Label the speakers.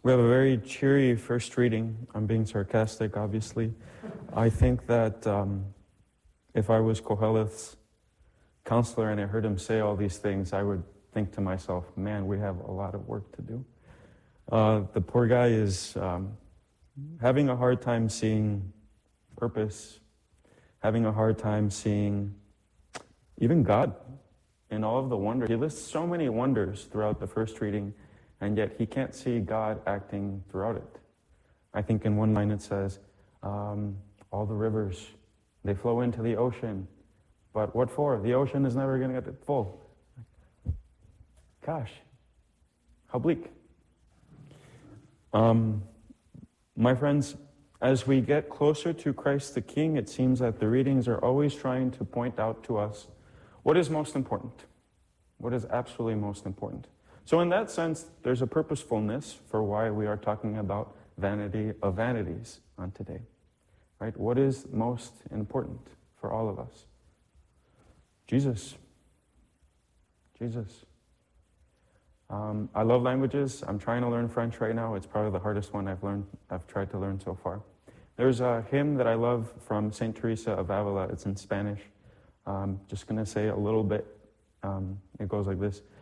Speaker 1: We have a very cheery first reading. I'm being sarcastic, obviously. I think that if I was Koheleth's counselor and I heard him say all these things, I would think to myself, man, we have a lot of work to do. The poor guy is having a hard time seeing purpose, having a hard time seeing even God in all of the wonders. He lists so many wonders throughout the first reading, and yet he can't see God acting throughout it. I think in one line it says, all the rivers, they flow into the ocean. But what for? The ocean is never going to get full. Gosh, how bleak. My friends, as we get closer to Christ the King, it seems that the readings are always trying to point out to us what is most important, what is absolutely most important. So in that sense, there's a purposefulness for why we are talking about vanity of vanities on today. Right? What is most important for all of us? Jesus. Jesus. I love languages. I'm trying to learn French right now. It's probably the hardest one I've tried to learn so far. There's a hymn that I love from St. Teresa of Avila. It's in Spanish. Just going to say a little bit. It goes like this.